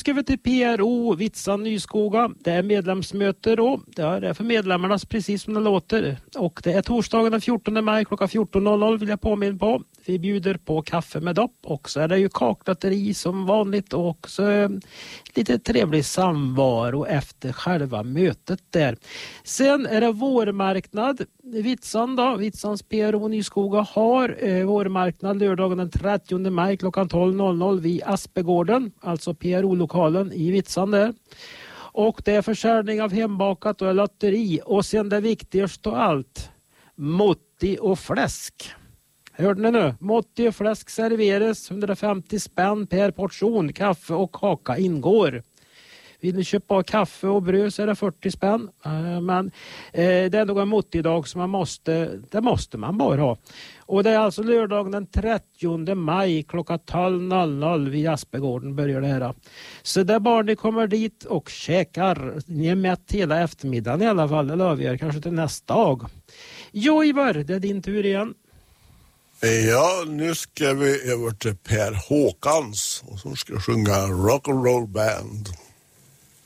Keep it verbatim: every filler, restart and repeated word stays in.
ska vi till P R O Vitsan Nyskoga. Det är medlemsmöte då. Det är för medlemmarnas precis som det låter. Och det är torsdagen den fjortonde maj klockan fjorton noll noll vill jag påminna på. Vi bjuder på kaffe med dopp och så är det ju kaklateri som vanligt och så lite trevlig samvaro efter själva mötet där. Sen är det vårmarknad. Vitsan då, Vitsans P R O Nyskoga har eh, vårmarknad lördagen den trettionde maj klockan tolv noll noll vid Aspegården, alltså P R O-lokalen i Vitsan där. Och det är försäljning av hembakat och lotteri och sen det viktigaste och allt, motti och fläsk. Hörde ni nu? Motti och fläsk serveras hundrafemtio spänn per portion. Kaffe och kaka ingår. Vill ni köpa kaffe och bröd så är det fyrtio spänn. Uh, men uh, det är nog en motti-dag som man måste, det måste man bara ha. Och det är alltså lördagen den trettionde maj klockan tolv noll noll vid Aspegården börjar det här. Så där bara ni kommer dit och käkar. Ni är mätt hela eftermiddagen i alla fall. Eller avgör kanske till nästa dag. Jo Ivar, det är din tur igen. Ja, nu ska vi över till Per Håkans och som ska sjunga Rock and Roll Band.